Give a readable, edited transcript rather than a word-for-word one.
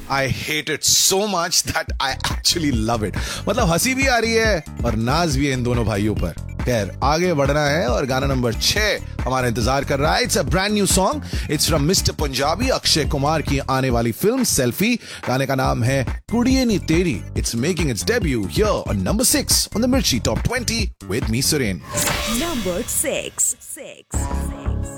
I hate it so much that I actually love it. मतलब हंसी भी आ रही है और नाज भी है इन दोनों भाइयों पर। खैर आगे बढ़ना है और गाना नंबर 6 हमारा इंतजार कर रहा है। It's a brand new song, it's from mister Punjabi, Akshay Kumar की आने वाली फिल्म सेल्फी। गाने का नाम है कुड़िए नी तेरी। It's making it's debut here on number 6 on the मिर्ची top 20 with me Suren. Number 6.